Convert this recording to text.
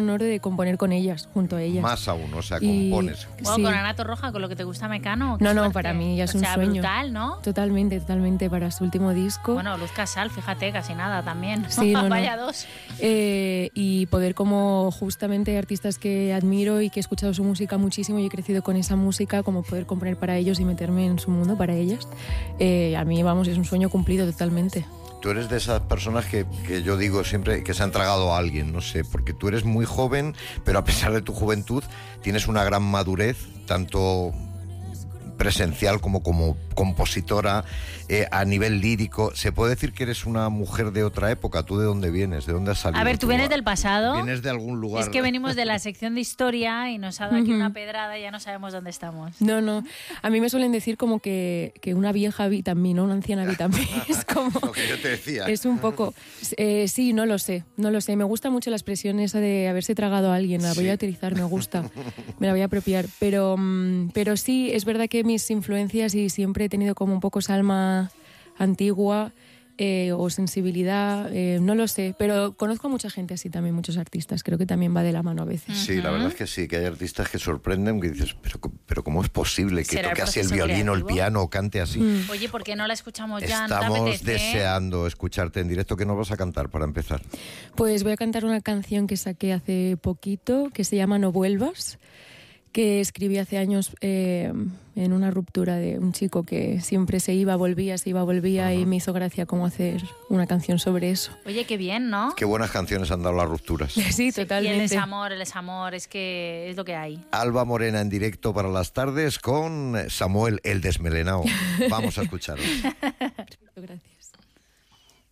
honor de componer con ellas, junto a ellas. Más aún, o sea, compones. Bueno, con Ana Torroja, con lo que te gusta Mecano. No, para mí ya es un sueño. Brutal, ¿no? Totalmente, para su último disco. Bueno, Luz Casal, fíjate, casi nada también. Sí, Vaya dos. Y poder como justamente artistas que admiro y que he escuchado su música muchísimo y he crecido con esa música, como poder componer para ellos y meterme en su mundo para ellas. A mí, vamos, es un sueño cumplido totalmente. Tú eres de esas personas que yo digo siempre que se han tragado a alguien, no sé, porque tú eres muy joven, pero a pesar de tu juventud tienes una gran madurez, tanto presencial como compositora, a nivel lírico. ¿Se puede decir que eres una mujer de otra época? ¿Tú de dónde vienes? ¿De dónde has salido? A ver, tú vienes del pasado. ¿Vienes de algún lugar? Es que venimos de la sección de historia y nos ha dado aquí una pedrada y ya no sabemos dónde estamos. No. A mí me suelen decir como que una vieja habita en mí, ¿no? Una anciana habita en mí. Es como... Lo que yo te decía. Es un poco... sí, no lo sé. Me gusta mucho la expresión esa de haberse tragado a alguien. La voy a utilizar, me gusta. Me la voy a apropiar. Pero sí, es verdad que mis influencias y siempre he tenido como un poco esa alma antigua o sensibilidad, no lo sé, pero conozco a mucha gente así también, muchos artistas, creo que también va de la mano a veces. Sí, la verdad es que sí, que hay artistas que sorprenden, que dices, pero ¿cómo es posible que toque así el violín o el piano o cante así? Oye, ¿por qué no la escuchamos ya? Estamos deseando escucharte en directo. ¿Qué nos vas a cantar para empezar? Pues voy a cantar una canción que saqué hace poquito, que se llama No vuelvas, que escribí hace años en una ruptura de un chico que siempre se iba, volvía y me hizo gracia como hacer una canción sobre eso. Oye, qué bien, ¿no? Qué buenas canciones han dado las rupturas. Sí, totalmente. Y el desamor, es que es lo que hay. Alba Morena en directo para las tardes con Samuel el Desmelenao. Vamos a escucharos.